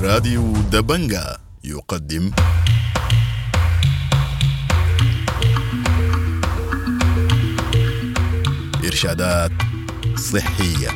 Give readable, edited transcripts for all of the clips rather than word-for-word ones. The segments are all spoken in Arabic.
راديو دبنجا يقدم إرشادات صحية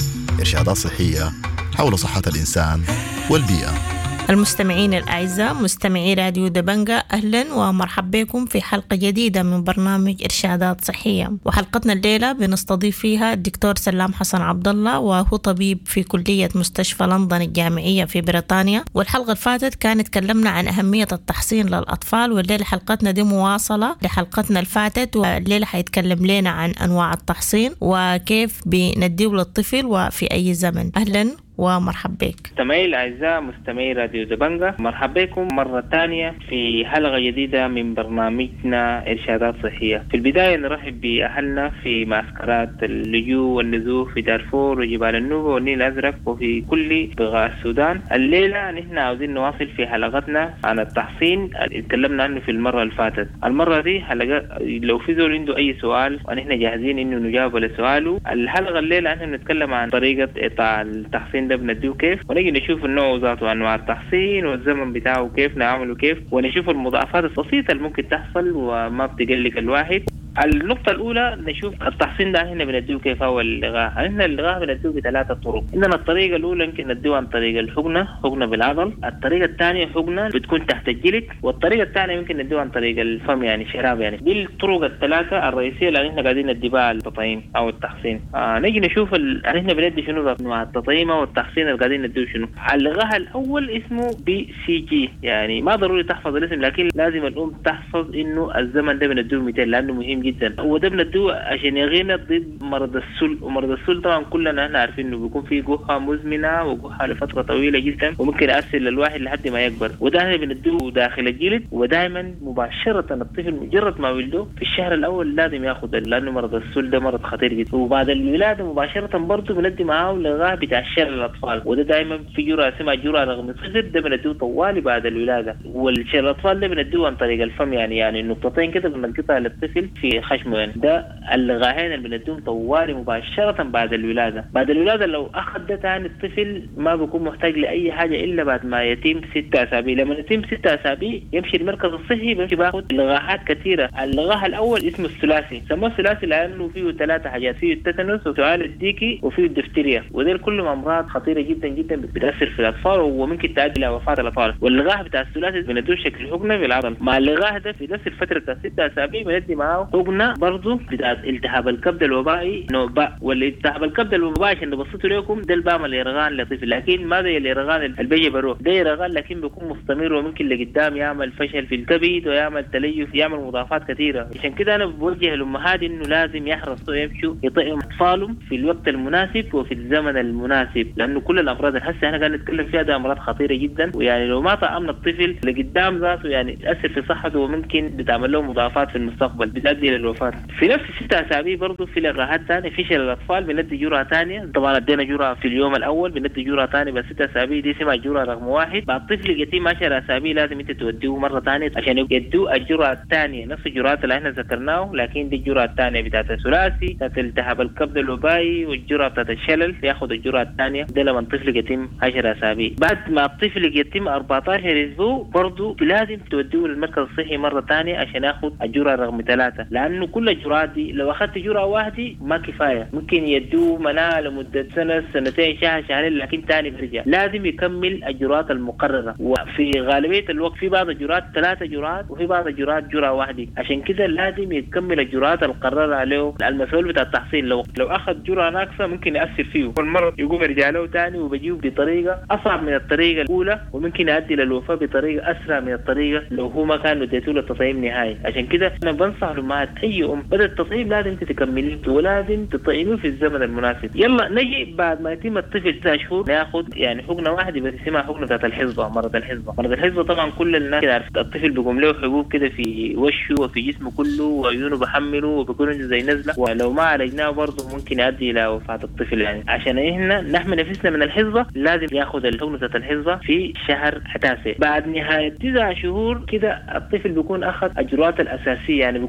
حول صحة الإنسان والبيئة. المستمعين الأعزاء مستمعي راديو دبنجا، أهلا ومرحبا بكم في حلقة جديدة من برنامج إرشادات صحية. وحلقتنا الليلة بنستضيف فيها الدكتور سلام حسن عبد الله، وهو طبيب في كلية مستشفى لندن الجامعية في بريطانيا. والحلقة اللي فاتت كانت تكلمنا عن أهمية التحصين للأطفال، والليلة حلقتنا دي مواصلة لحلقتنا اللي فاتت، والليلة حيتكلم لنا عن أنواع التحصين وكيف بنديه للطفل وفي أي زمن. أهلا ومرحبا بك. مستمعي الأعزاء مستمعي راديو دبنجا، مرحبا بكم مرة ثانية في حلقة جديدة من برنامجنا إرشادات صحية. في البداية نرحب بأهلنا في معسكرات اللجوء والنزوح في دارفور وجبال النوبة والنيل الأزرق وفي كل بقاع السودان. الليلة نحن عاوزين نواصل في حلقتنا عن التحصين اللي اتكلمنا عنه في المرة اللي فاتت. المرة دي حلقة لو في زول عنده أي سؤال ونحن جاهزين إنه نجاوب لسؤاله. الحلقة الليلة نحن نتكلم عن طريقة التحصين ده بنديه كيف، ونجي نشوف النوع ذاته وانواع التحصين والزمن بتاعه كيف نعمله كيف، ونشوف المضاعفات البسيطه اللي ممكن تحصل وما بتقلق الواحد. النقطة الأولى نشوف التحصين ده هنا بنديه كيف هو اللغاء. هنا اللغاء بنديه بثلاثة طرق. عندنا الطريقة الأولى يمكن نديه عن طريق حقنة بالعضل، الطريقة الثانية حقنة بتكون تحت الجلد، والطريقة الثانية يمكن نديه عن طريق الفم يعني شراب. يعني دي الطرق الثلاثة الرئيسية اللي احنا قاعدين نديها التطعيم أو التحصين. نيجي نشوف احنا بندي شنو مع التطعيم أو التحصين اللي قاعدين نديه شنو. اللغاء الأول اسمه BCG، يعني ما ضروري تحفظ الاسم، لكن لازم الأم تحفظ إنه الزمن ده بنديه 200 لأنه مهم جدا. هو ده بندوه عشان يغينا ضد مرض السل، ومرض السل طبعا كلنا احنا عارفين انه بيكون فيه جحة مزمنة وجحة لفترة طويلة جدا وممكن يأثر للواحد لحد ما يكبر. وده احنا بندوه داخل الجلد، ودائما مباشرة الطفل مجرد ما ولده في الشهر الأول لازم ياخذ، لأنه مرض السل ده مرض خطير جدا. وبعد الولادة مباشرة برضه بندي معاه لغاية بتاع الشلل للأطفال، وده دائما في جرعة اسمها جرعة رغم الصغر، ده بندوه طوالي بعد الولادة. والشلل الأطفال ده بندوه عن طريق الفم، يعني النقطتين كده بنقطعها للطفل في خشمه. يعني ده اللغاهين اللي بندوم طوالي مباشرة بعد الولادة. بعد الولادة لو أخذ ده تاني الطفل ما بيكون محتاج لأي حاجة إلا بعد ما يتم 6 أسابيع. لما يتم 6 أسابيع يمشي المركز الصحي بيمشي باخد لغاهات كثيرة. اللغاه الأول اسمه الثلاثي، سموه الثلاثي لأنه فيه 3 حاجات، فيه التتنس وسعال الديكي وفيه الدفتيريا، وديل كلهم أمراض خطيرة جدا جدا بتأثر في الأطفال وممكن تؤدي إلى وفاة الأطفال. واللغاه بتاع الثلاثي بندوه شكل حقنة بالعضل. مع اللغاه ده في نفس الفترة 6 أسابيع بندي معاه حقنة برضو بتاعت التهاب الكبد الوبائي نوباء. والالتهاب الكبد الوبائي عشان بسطوا لكم ده البعمل يرغان لطفل، لكن ما زي اليرغان البيجي بروح، ده يرغان لكن بيكون مستمر وممكن لقدام يعمل فشل في الكبد ويعمل تليف، يعمل مضاعفات كثيرة. عشان كده انا بوجه الامهات انه لازم يحرصوا يمشوا يطعموا اطفالهم في الوقت المناسب وفي الزمن المناسب، لانه كل الامراض اللي هسه احنا قاعدين نتكلم فيها ده امراض خطيرة جدا، ويعني لو ما طعمنا الطفل لقدام ذاته يعني تاثر في صحته وممكن بتعمل له مضاعفات في المستقبل بتؤدي للوفاة. في نفس 6 أسابيع برضو في لغاهات ثانيه في شلل الاطفال بندي جرعه ثانيه. طبعا ادينا جرعه في اليوم الاول، بندي جرعه ثانيه بس 6 أسابيع دي اسمها جرعه رقم 1. بعد طفل يتم 10 أسابيع لازم انت توديه مره ثانيه عشان يدوا الجرعه الثانيه نفس الجرعات اللي احنا ذكرناه، لكن دي الجرعه الثانيه بتاعت الثلاثي بتاعت التهاب الكبد الوبائي والجرعه بتاعت الشلل ياخذ الجرعه الثانيه ده لما الطفل يتم 10 أسابيع. بعد ما الطفل يتم 14 اسبوع برضو لازم توديه للمركز الصحي مره ثانيه عشان ياخذ الجرعه رقم 3، لانه كل الجرعات دي لو اخذت جرعه واحده ما كفايه، ممكن يدوه مناعه لمده سنه سنتين شهر شهرين لكن ثاني بيرجع. لازم يكمل الجرعات المقرره، وفي غالبيه الوقت في بعض الجرعات 3 جرعات وفي بعض الجرعات جرعه واحده. عشان كده لازم يكمل الجرعات المقرره عليه. المسؤول بتاع التحصين لو اخذ جرعه ناقصه ممكن ياثر فيه والمرض يقوم يرجع له ثاني وبيجيب بطريقه اصعب من الطريقه الاولى، وممكن يؤدي للوفاه بطريقه اسرع من الطريقه لو هو ما كان اديته له التطعيم نهائي. عشان كده انا بنصح الامهات اي بدأ التطعيم لازم تكمليه ولازم تطعميه في الزمن المناسب. يلا نجي بعد ما يتم الطفل 9 شهور ناخذ يعني حقنه واحده بس اسمها حقنه بتاعت الحصبه. مرض الحصبه طبعا كل الناس عارفه. الطفل بيقوم له حبوب كده في وشه وفي جسمه كله وعيونه بحمله وبيكون زي نزله، ولو ما عالجناه برضه ممكن يؤدي الى وفاه الطفل. يعني عشان احنا نحمي نفسنا من الحصبه لازم ياخذ الحقنه بتاعت الحصبه في شهر 11. بعد نهايه 9 شهور كده الطفل بيكون اخذ الجرعات الاساسيه، يعني بيكون بعد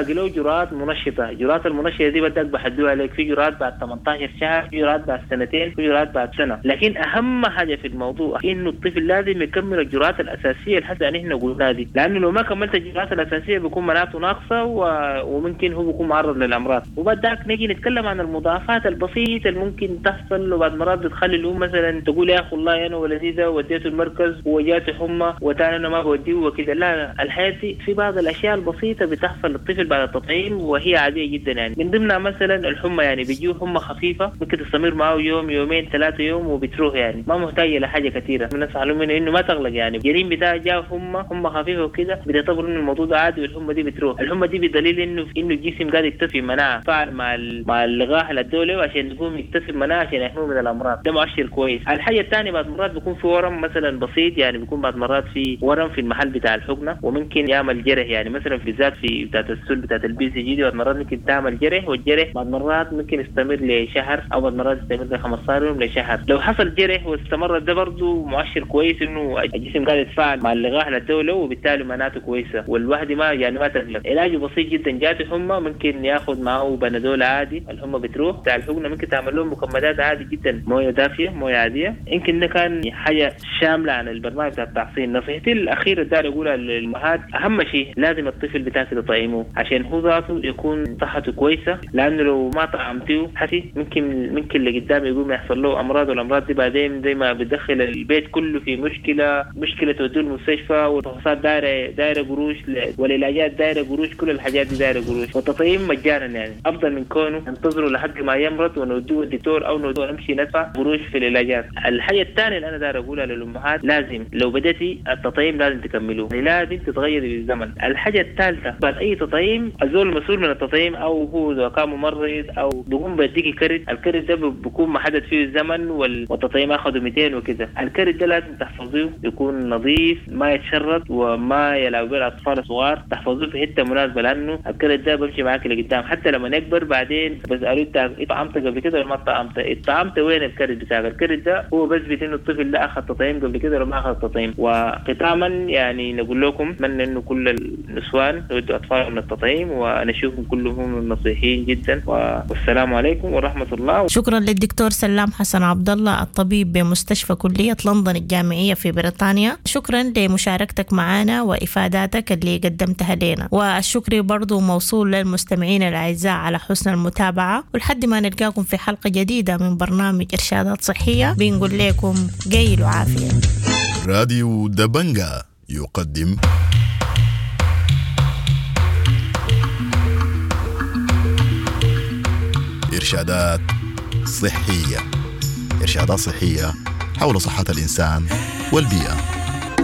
باقي له جرعات منشطة. جرعات المنشطة دي بدك بحدوها عليك، في جرعات بعد 18 شهر، في جرعات بعد سنتين، في جرعات بعد سنة. لكن أهم حاجة في الموضوع إنه الطفل لازم يكمل الجرعات الأساسية اللي حتى نحن قلنا دي، لأنه لو ما كملت الجرعات الأساسية بيكون مناعته ناقصة وممكن هو بيكون معرض للأمراض. وبعدك نجي نتكلم عن المضاعفات البسيطة اللي ممكن تحصل، وبعد مرات بتخلي الأم مثلا تقول يا أخي والله أنا ولدي ده وديته المركز وجاته حمى وتاني أنا ما بوديه وكذا. لا، الحياة في بعض الأشياء البسيطة بتحصل للطفل بعد التطعيم وهي عادية جدا. يعني من ضمنها مثلا الحمى، يعني بيجيه حمى خفيفة ممكن تستمر معه يوم يومين 3 يوم وبتروح، يعني ما محتاجة لحاجة كثيرة. الناس علموا إنه ما تغلق، يعني الجنين بتاعه جاء حمى خفيفة وكذا بتعتبر إنه الموضوع ده عادي والحمى دي بتروح. الحمى دي بدليل إنه الجسم قاعد يكتسب مناعة فعل مع اللقاح الدولي عشان يقوم يكتسب مناعة عشان يحميه من الأمراض. ده مؤشر كويس. الحاجة الثانية بعد مرات بيكون في ورم مثلا بسيط، يعني بيكون بعد مرات في ورم في المحل بتاع الحقنة وممكن يعمل جرح، يعني مثلا في ذات في بتاعت السل بتاعت البي سي جي دي بعد مرات ممكن تعمل جرح، والجرح بعد مرات ممكن يستمر لشهر او بعد مرات يستمر ل 15 يوم لشهر. لو حصل جرح واستمر ده برضه مؤشر كويس انه الجسم قاعد يتفاعل مع اللقاح الدولي وبالتالي مناعته كويسة والواحد ما تقلق. علاجه بسيط جدا. جاته حمى ممكن ياخذ معه بنادول عادي، الحمى بتروح. بتاع الحقنة ممكن تعمل لهم مكملات عادي جدا، مويه دافية مويه عادية. يمكن ده كان حاجة شاملة عن البرنامج بتاع التحصين. نصيحتي الأخيرة داير أقولها للأمهات، أهم شيء لازم الطفل بتاعك تطعمه عشان هو ذاته يكون صحته كويسة، لأنه لو ما طعمتيه حسي ممكن اللي قدام يقوم يحصل له أمراض، والأمراض دي بعدين زي ما بتدخل البيت كله في مشكلة توديه المستشفى، والفحوصات دايرة قروش، والعلاجات دايرة قروش، كل الحاجات دي دايرة قروش. والتطعيم مجانا، يعني أفضل من كونه ننتظره لحد ما يمرض ونوديه الدكتور أو نمشي ندفع قروش في العلاجات. الحاجة الثانية اللي أنا داير أقولها للأمهات، لازم لو بدأتي التطعيم لازم تكملوه، لازم تتغيري بالزمن. الحاجة الثالثة بعد أي تطعيم الزول المسؤول من التطعيم أو هو إذا كان ممرض أو بيقوم بيديكي الكرت ده بيكون محدد فيه الزمن والتطعيم أخذه 200 وكذا. الكرت ده لازم تحفظيه يكون نظيف، ما يتشرط وما يلعب به الأطفال الصغار، تحفظوه في حتة مناسبة، لأنه الكرت ده بمشي معاك لقدام حتى لما نكبر بعدين بسألوا أنت طعمت قبل كده ولا ما طعمت وين الكرت بتاعك؟ الكرت ده هو بثبت إنه الطفل ده أخذ تطعيم قبل كده ولا ما أخذ تطعيم. وختاما يعني نقول لكم أتمنى إنه كل النسوان يودوا أطفالهم من التطعيم، ونشوفهم كلهم نصيحين جدا، والسلام عليكم ورحمة الله. شكرا للدكتور سلام حسن عبد الله، الطبيب بمستشفى كلية لندن الجامعية في بريطانيا. شكرا لمشاركتك معنا وإفاداتك اللي قدمتها لنا، والشكر برضو موصول للمستمعين الأعزاء على حسن المتابعة. ولحد ما نلقاكم في حلقة جديدة من برنامج إرشادات صحية بنقول لكم قيلوا عافية. راديو دبنجا يقدم إرشادات صحية. إرشادات صحية حول صحة الإنسان والبيئة.